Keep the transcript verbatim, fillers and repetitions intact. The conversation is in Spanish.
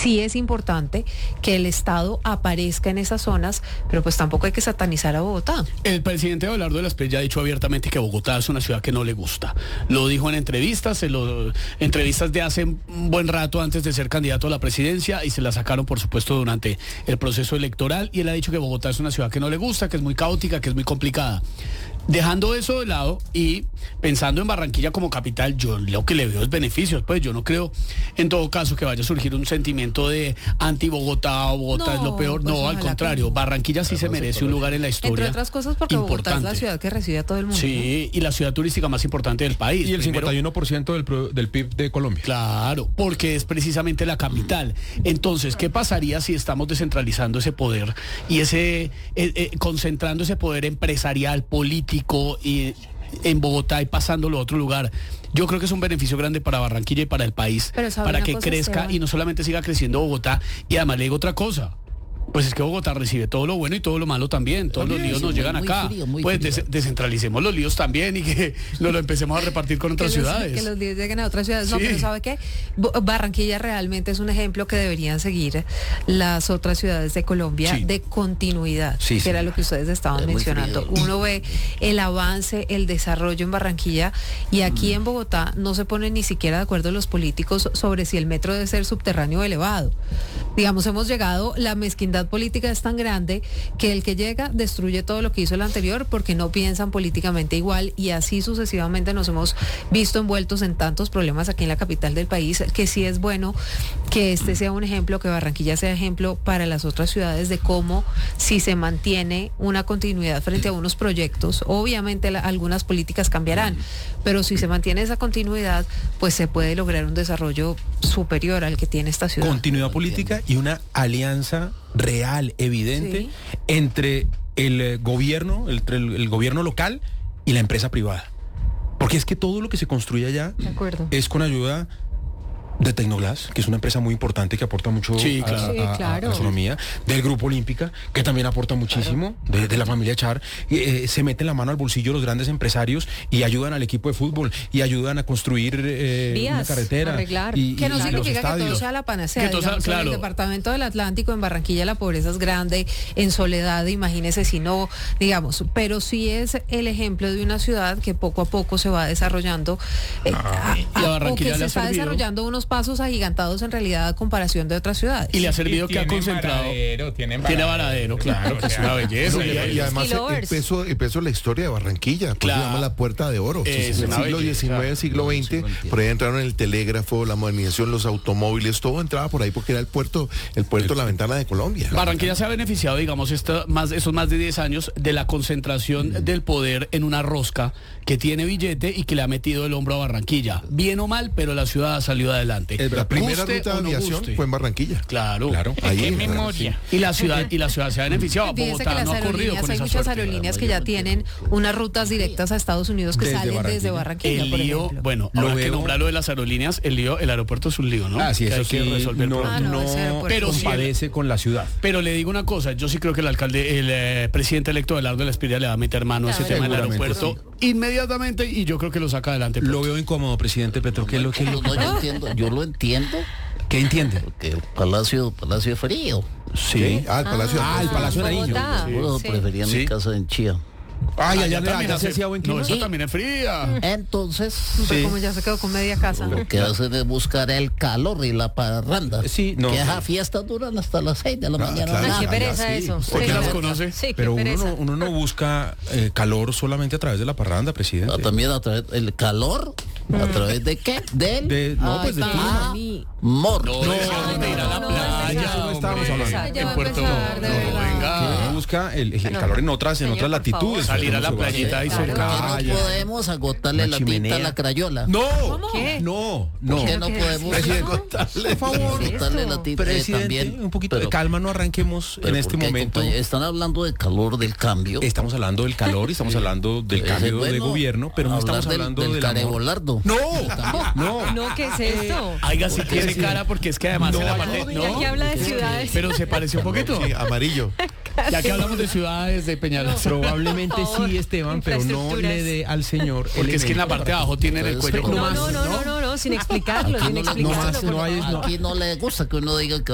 sí es importante que el Estado aparezca en esas zonas, pero pues tampoco hay que satanizar a Bogotá. El presidente Abelardo de la Espriella ha dicho abiertamente que Bogotá es una ciudad que no le gusta. Lo dijo en entrevistas, en lo, entrevistas de hace un buen rato antes de ser candidato a la presidencia, y se la sacaron, por supuesto, durante el proceso electoral, y él ha dicho que Bogotá es una ciudad que no le gusta, que es muy caótica, que es muy complicada. Dejando eso de lado y pensando en Barranquilla como capital, yo lo que le veo es beneficios. Pues yo no creo, en todo caso, que vaya a surgir un sentimiento de anti-Bogotá o Bogotá no, es lo peor. Pues no, al contrario, Barranquilla sí se merece un lugar en la historia. Entre otras cosas porque importante. Bogotá es la ciudad que recibe a todo el mundo. Sí, y la ciudad turística más importante del país. Y el Primero, cincuenta y uno por ciento del, del P I B de Colombia. Claro, porque es precisamente la capital. Entonces, ¿qué pasaría si estamos descentralizando ese poder y ese eh, eh, concentrando ese poder empresarial, político, y en Bogotá y pasándolo a otro lugar? Yo creo que es un beneficio grande para Barranquilla y para el país, para que cosa, crezca Esteban. Y no solamente siga creciendo Bogotá. Y además le digo otra cosa. Pues es que Bogotá recibe todo lo bueno y todo lo malo también. Todos también, los líos nos llegan muy acá. Frío, pues des descentralicemos los líos también y que nos lo empecemos a repartir con otras que los, ciudades. Que los líos lleguen a otras ciudades. Sí. No, pero ¿sabe qué? Barranquilla realmente es un ejemplo que deberían seguir las otras ciudades de Colombia, sí, de continuidad, sí, que sí, era lo que ustedes estaban es mencionando. Uno ve el avance, el desarrollo en Barranquilla, y aquí mm. en Bogotá no se ponen ni siquiera de acuerdo los políticos sobre si el metro debe ser subterráneo o elevado. Digamos, hemos llegado, la mezquindad política es tan grande que el que llega destruye todo lo que hizo el anterior porque no piensan políticamente igual, y así sucesivamente nos hemos visto envueltos en tantos problemas aquí en la capital del país, que sí es bueno que este sea un ejemplo, que Barranquilla sea ejemplo para las otras ciudades de cómo, si se mantiene una continuidad frente a unos proyectos, obviamente la, algunas políticas cambiarán, pero si se mantiene esa continuidad, pues se puede lograr un desarrollo superior al que tiene esta ciudad. Continuidad política y una alianza real, evidente, sí, entre el eh, gobierno, entre el, el gobierno local y la empresa privada. Porque es que todo lo que se construye allá es con ayuda de Tecnoglass, que es una empresa muy importante que aporta mucho sí, a, claro. a, a, sí, claro. a la economía, del Grupo Olímpica, que también aporta muchísimo, claro, de, de la familia Char, eh, se meten la mano al bolsillo los grandes empresarios y ayudan al equipo de fútbol y ayudan a construir eh, vías, una carretera. Arreglar. Y, que no y significa que todo sea la panacea. Todo, digamos, claro. En el departamento del Atlántico, en Barranquilla, la pobreza es grande, en Soledad, imagínese si no, digamos, pero sí es el ejemplo de una ciudad que poco a poco se va desarrollando, eh, a, a, o que se está desarrollando unos pasos agigantados en realidad a comparación de otras ciudades. Y le ha servido que ha concentrado. Varadero, tiene varadero, tiene varadero, claro, que es una belleza. Y, y además el peso, el peso de la historia de Barranquilla, pues claro, se llama la Puerta de Oro. Es en el siglo diecinueve, siglo veinte, por ahí entraron el telégrafo, la modernización, los automóviles, todo entraba por ahí porque era el puerto, el puerto, la ventana de Colombia. Barranquilla se ha beneficiado, digamos, esta, más, esos más de diez años de la concentración mm. del poder en una rosca que tiene billete y que le ha metido el hombro a Barranquilla. Bien o mal, pero la ciudad ha salido adelante. Es la primera ruta de aviación no fue en Barranquilla. Claro, claro. Ahí ¿Qué memoria? Y la ciudad y la ciudad se ha beneficiado. Bogotá no ha corrido con hay esa muchas suerte. aerolíneas que ya tienen unas rutas directas a Estados Unidos que desde salen Barranquilla. desde Barranquilla. El lío, por bueno, lo ahora veo... que nombrar lo de las aerolíneas, el lío, el aeropuerto es un lío, ¿no? Ah, sí, que eso hay sí, que resolver no, ah, no, no pero compadece sí, con la ciudad. Pero le digo una cosa, yo sí creo que el alcalde, el eh, presidente electo Abelardo de la Espriella le va a meter mano a ese tema del aeropuerto sí. inmediatamente, y yo creo que lo saca adelante. Lo veo incómodo, presidente Petro. ¿Qué es lo que no, no, yo entiendo, yo lo entiendo. ¿Qué entiende? Porque el Palacio, Palacio Frío. Sí. Ah, el Palacio, ah, el Palacio de Nariño. Sí. Yo sí. prefería sí. mi casa en Chía. Ay, allá, allá, allá se hacía buen clima. No, eso también es fría. Entonces, sí. como ya se quedó con media casa. Lo que hacen es buscar el calor y la parranda. Sí, no. Que esas fiestas duran hasta las seis de la ah, mañana. Claro, qué pereza sí. eso. ¿Por qué sí, las conoce? Sí, pero uno pereza. no, uno no busca eh, calor solamente a través de la parranda, presidente. No, también a través del calor. Mm. ¿A través de qué? Del de, no, pues de amor. No, no, no, de ir a la playa. No estábamos hablando. En Puerto Venga. Uno busca el, el calor en otras, en otras latitudes. Salir a la playita y cerca. No podemos agotarle la tinta a la crayola. No, ¿Qué? no, no. ¿Por qué no podemos agotarle, por favor, agotarle la tinta también? Un poquito de calma, no arranquemos en este momento. Están hablando del calor del cambio. Estamos hablando del calor y estamos hablando del cambio de gobierno, pero no estamos hablando del carevolardo. No, no. No, ¿qué es esto? Oiga, si tiene cara, porque es que además en la parte... No, aquí habla de ciudades. Pero se parece un poquito. Sí, amarillo. Ya que hablamos de ciudades de Peñalas. Probablemente sí, Esteban, pero no le dé al señor. Porque es que en la parte de abajo tienen el cuello. No, no, no, no, no, sin explicarlo, sin explicarlo. Aquí no le gusta que uno diga que